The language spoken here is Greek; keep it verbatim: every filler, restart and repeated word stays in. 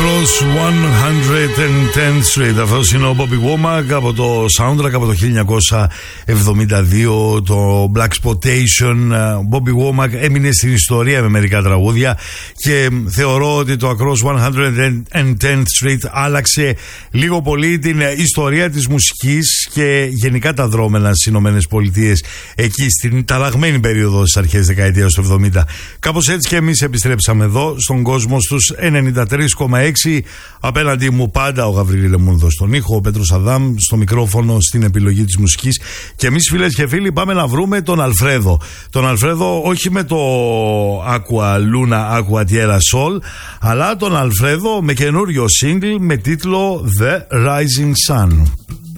Across εκατόν δέκατο Street. Αυτός είναι ο Bobby Womack από το soundtrack από το χίλια εννιακόσια εβδομήντα δύο, το Black Spotation. Bobby Womack έμεινε στην ιστορία με μερικά τραγούδια και θεωρώ ότι το Across εκατόν δέκατο Street άλλαξε λίγο πολύ την ιστορία της μουσικής και γενικά τα δρόμενα στις Ηνωμένες Πολιτείες εκεί στην ταραγμένη περίοδο στις αρχές δεκαετίας του εβδομήντα. Κάπως έτσι και εμείς επιστρέψαμε εδώ στον κόσμο στους ενενήντα τρία κόμμα έξι. Απέναντι μου πάντα ο Γαβρίλη Λεμούνδος στον ήχο, ο Πέτρος Αδάμ στο μικρόφωνο, στην επιλογή της μουσικής. Και εμείς, φίλες και φίλοι, πάμε να βρούμε τον Αλφρέδο. Τον Αλφρέδο όχι με το Aqua Luna, Aqua Tierra Sol, αλλά τον Αλφρέδο με καινούριο single με τίτλο The Rising Sun.